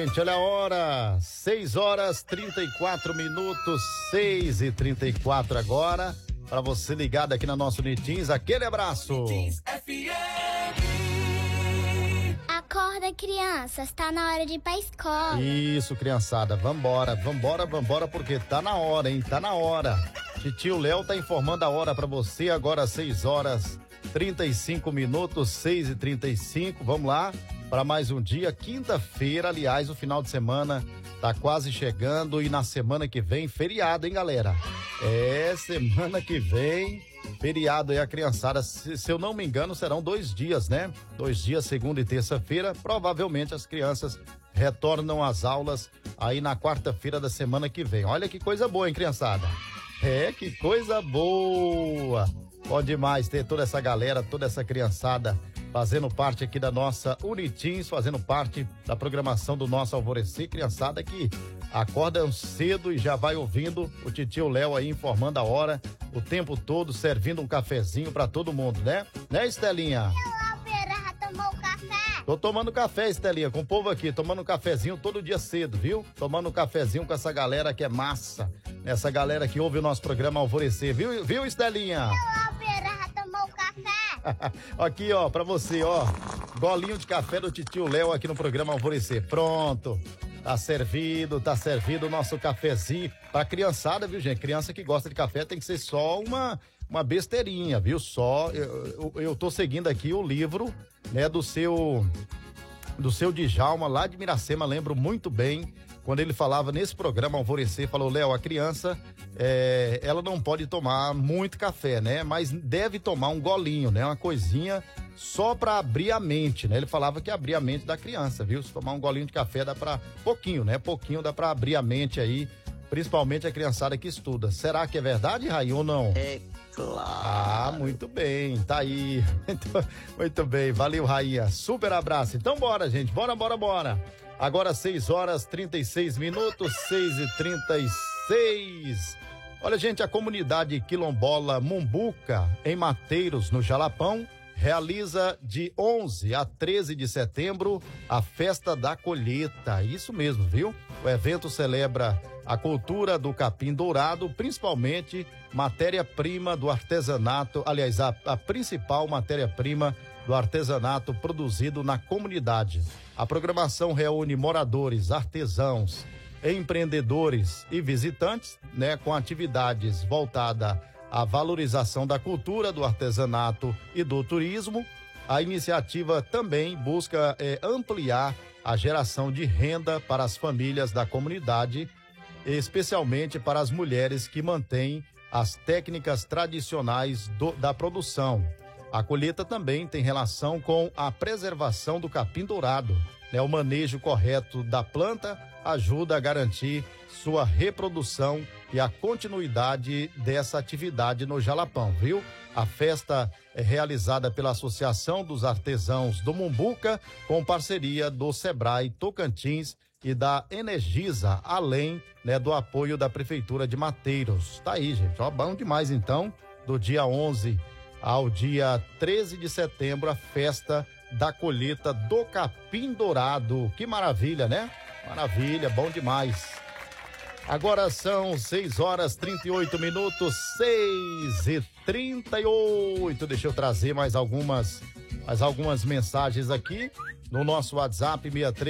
gente, olha a hora, 6h34, 6h34 agora, para você ligado aqui na nossa Unitins, aquele abraço. Acorda, crianças, tá na hora de ir pra escola. Isso, criançada, vambora, porque tá na hora, hein, tá na hora. Titio Léo tá informando a hora para você, agora 6h35, 6h35, vamos lá. Para mais um dia, quinta-feira, aliás, o final de semana tá quase chegando e na semana que vem, feriado, hein, galera? Semana que vem, feriado aí, a criançada, se eu não me engano, serão 2 dias, né? 2 dias, segunda e terça-feira, provavelmente as crianças retornam às aulas aí na quarta-feira da semana que vem. Olha que coisa boa, hein, criançada? Que coisa boa! Bom demais ter toda essa galera, toda essa criançada fazendo parte aqui da nossa Unitins, fazendo parte da programação do nosso Alvorecer, criançada que acorda cedo e já vai ouvindo o titio Léo aí informando a hora, o tempo todo, servindo um cafezinho pra todo mundo, né? Né, Estelinha? Já tomou café? Tô tomando café, Estelinha, com o povo aqui, tomando um cafezinho todo dia cedo, viu? Tomando um cafezinho com essa galera que é massa, essa galera que ouve o nosso programa Alvorecer, viu, Estelinha? Já tomou café? Aqui, ó, pra você, ó, golinho de café do titio Léo aqui no programa Alvorecer. Pronto, tá servido o nosso cafezinho pra criançada, viu, gente? Criança que gosta de café tem que ser só uma besteirinha, viu? Só, eu tô seguindo aqui o livro, né, do seu Djalma, lá de Miracema, lembro muito bem, quando ele falava nesse programa Alvorecer, falou, Léo, a criança, ela não pode tomar muito café, né? Mas deve tomar um golinho, né? Uma coisinha só pra abrir a mente, né? Ele falava que abria a mente da criança, viu? Se tomar um golinho de café dá pra, pouquinho, né? Pouquinho dá pra abrir a mente aí, principalmente a criançada que estuda. Será que é verdade, Raí, ou não? É claro. Ah, muito bem, tá aí. Muito bem, valeu, Rainha. Super abraço. Então bora, gente, bora. Agora 6h36, 6h36. Olha, gente, a comunidade quilombola Mumbuca, em Mateiros, no Jalapão, realiza de 11 a 13 de setembro a Festa da Colheita. Isso mesmo, viu? O evento celebra a cultura do capim dourado, principalmente matéria-prima do artesanato, aliás, a principal matéria-prima do artesanato produzido na comunidade. A programação reúne moradores, artesãos, empreendedores e visitantes, né, com atividades voltadas à valorização da cultura, do artesanato e do turismo. A iniciativa também busca ampliar a geração de renda para as famílias da comunidade, especialmente para as mulheres que mantêm as técnicas tradicionais da produção. A colheita também tem relação com a preservação do capim dourado, né? O manejo correto da planta ajuda a garantir sua reprodução e a continuidade dessa atividade no Jalapão, viu? A festa é realizada pela Associação dos Artesãos do Mumbuca, com parceria do Sebrae Tocantins e da Energisa, além, né, do apoio da Prefeitura de Mateiros. Tá aí, gente, ó, bom demais então, do dia 11 ao dia 13 de setembro, a festa da colheita do capim dourado. Que maravilha, né? Maravilha, bom demais. Agora são 6h38, 6h38. Deixa eu trazer mais algumas mensagens aqui no nosso WhatsApp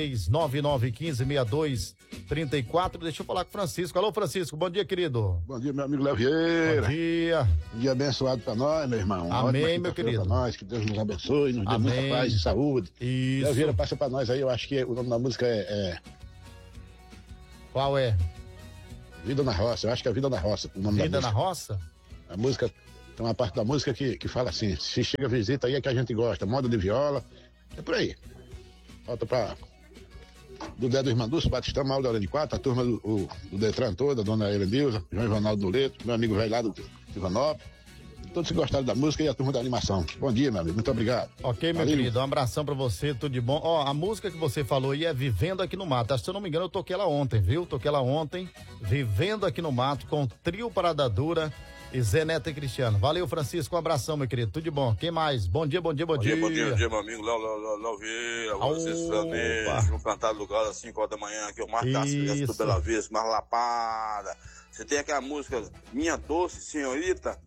6399156234. Deixa eu falar com o Francisco. Alô, Francisco, bom dia, querido. Bom dia, meu amigo Léo Vieira. Bom dia. Um dia abençoado pra nós, meu irmão. Amém, meu querido. Pra nós, que Deus nos abençoe, nos dê muita paz e saúde. Isso. Léo Vieira, passa pra nós aí, eu acho que o nome da música é... Qual é? Vida na Roça, eu acho que é Vida na Roça, o nome Vida da música. na Roça? A música, tem uma parte da música que fala assim, se chega visita aí é que a gente gosta, moda de viola, é por aí. Volta pra... do Dé do Irmandúcio, Batistão, Mauro da de Quatro, a turma do Detran toda, a dona Elenilza, João Ivanaldo do Leto, meu amigo velho lá do Ivanópolis. Todos que gostaram da música e a turma da animação. Bom dia, meu amigo, muito obrigado. Ok, meu querido, um abração pra você, tudo de bom. Ó, a música que você falou aí é Vivendo Aqui no Mato. Se eu não me engano, eu toquei ela ontem, viu? Toquei ela ontem, Vivendo Aqui no Mato, com o Trio Parada Dura e Zé Neto e Cristiano. Valeu, Francisco, um abração, meu querido, tudo de bom. Quem mais? Bom dia. Bom dia, meu amigo Léo Vieira, vocês sertanejo, no Cantado do Galo, às 5 horas da manhã, aqui eu marco as crianças do Bela Vista, mais lapada. Você tem aquela música, Minha Doce Senhorita,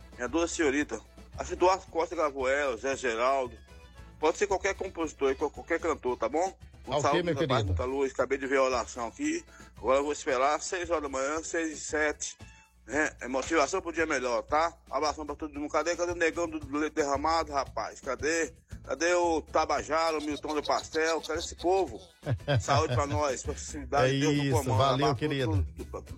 acho que Eduardo Costa gravou ela, Zé Geraldo, pode ser qualquer compositor, qualquer cantor, tá bom? Ok, meu querido. Muita luz, acabei de ver a oração aqui, agora eu vou esperar 6 horas da manhã, 6 e 7. É motivação pro dia melhor, tá? Abração pra todo mundo. Cadê o negão do leite derramado, rapaz? Cadê o Tabajara, o Milton do Pastel? Cadê esse povo? Saúde pra nós, facilidade, Deus no comando. Valeu, querido.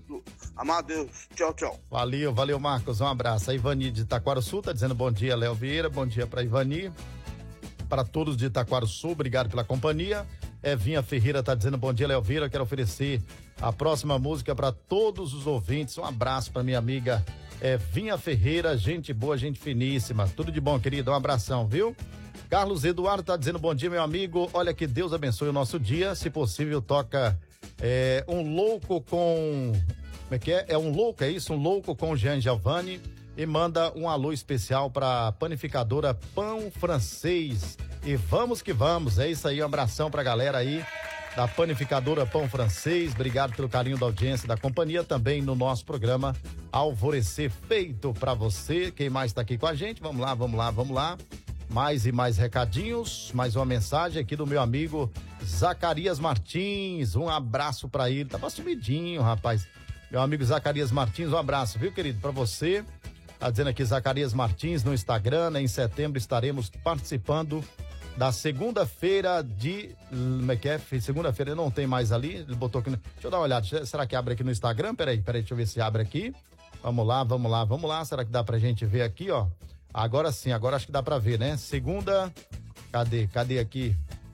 Amado Deus, tchau. Valeu, Marcos, um abraço. A Ivani de Itaquaruçu tá dizendo bom dia, Léo Vieira, bom dia pra Ivani. Para todos de Itaquaruçu, obrigado pela companhia. Evinha Ferreira tá dizendo bom dia, Léo Vieira, quero oferecer a próxima música para todos os ouvintes. Um abraço para minha amiga Evinha Ferreira, gente boa, gente finíssima. Tudo de bom, querido, um abração, viu? Carlos Eduardo tá dizendo bom dia, meu amigo. Olha, que Deus abençoe o nosso dia. Se possível, toca um louco com... Como é que é? É um louco, é isso? Um louco com o Jean Giovanni. E manda um alô especial pra panificadora Pão Francês. E vamos que vamos, é isso aí, um abração pra galera aí da panificadora Pão Francês. Obrigado pelo carinho da audiência, da companhia, também no nosso programa Alvorecer feito pra você. Quem mais tá aqui com a gente? Vamos lá. Mais e mais recadinhos, mais uma mensagem aqui do meu amigo Zacarias Martins. Um abraço pra ele, tava sumidinho, rapaz. Meu amigo Zacarias Martins, um abraço, viu, querido, pra você. Tá dizendo aqui Zacarias Martins no Instagram, né? Em setembro estaremos participando da segunda-feira de... Como é que é? Segunda-feira não tem mais ali, ele botou aqui... Deixa eu dar uma olhada, será que abre aqui no Instagram? Peraí, deixa eu ver se abre aqui. Vamos lá, será que dá pra gente ver aqui, ó? Agora sim, agora acho que dá pra ver, né? Segunda... Cadê aqui?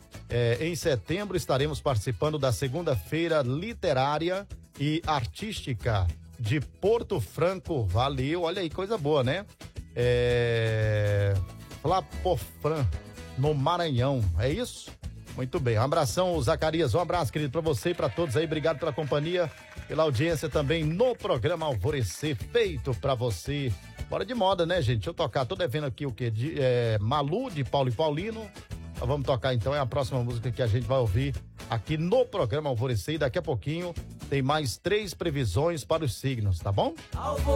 Em setembro estaremos participando da segunda-feira literária e artística de Porto Franco. Valeu, olha aí, coisa boa, né? Flapofran, no Maranhão, é isso? Muito bem, um abração, Zacarias, um abraço, querido, pra você e pra todos aí, obrigado pela companhia, pela audiência também no programa Alvorecer, feito pra você. Bora de moda, né, gente? Deixa eu tocar, tô devendo aqui o quê? Malu, de Paulo e Paulino. Vamos tocar então, é a próxima música que a gente vai ouvir aqui no programa Alvorecer, e daqui a pouquinho tem mais 3 previsões para os signos, tá bom?